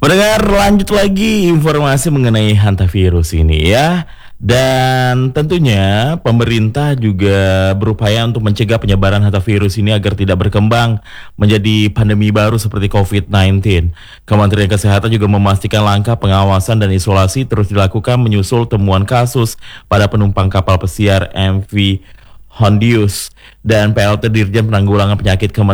Pendengar, lanjut lagi informasi mengenai hantavirus ini ya. Dan tentunya pemerintah juga berupaya untuk mencegah penyebaran hantavirus ini agar tidak berkembang menjadi pandemi baru seperti COVID-19. Kementerian Kesehatan juga memastikan langkah pengawasan dan isolasi terus dilakukan menyusul temuan kasus pada penumpang kapal pesiar MV Hondius dan PLT Dirjen Penanggulangan Penyakit Kementerian